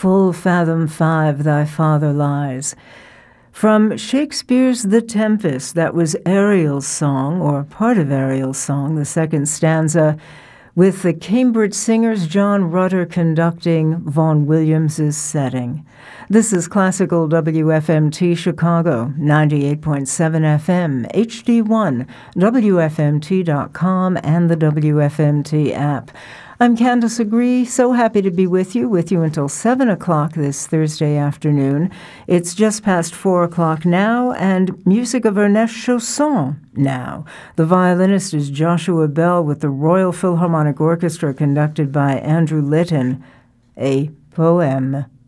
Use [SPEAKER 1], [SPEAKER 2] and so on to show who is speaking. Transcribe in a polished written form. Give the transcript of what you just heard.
[SPEAKER 1] full fathom 5 thy father lies. From Shakespeare's The Tempest, that was Ariel's song, or part of Ariel's song, the second stanza, with the Cambridge Singers, John Rutter conducting, Vaughan Williams' setting. This is Classical WFMT Chicago, 98.7 FM, HD1, WFMT.com, and the WFMT app. I'm Candace Agree, so happy to be with you until 7 o'clock this Thursday afternoon. It's just past 4 o'clock now, and music of Ernest Chausson now. The violinist is Joshua Bell with the Royal Philharmonic Orchestra conducted by Andrew Litton. A poem.